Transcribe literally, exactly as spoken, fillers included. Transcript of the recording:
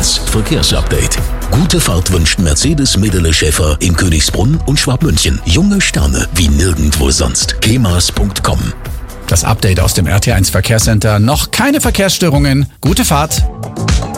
eins Verkehrsupdate. Gute Fahrt wünscht Mercedes Medele Schäfer in Königsbrunn und Schwabmünchen. Junge Sterne wie nirgendwo sonst. kemas punkt com. Das Update aus dem R T eins Verkehrscenter. Noch keine Verkehrsstörungen. Gute Fahrt.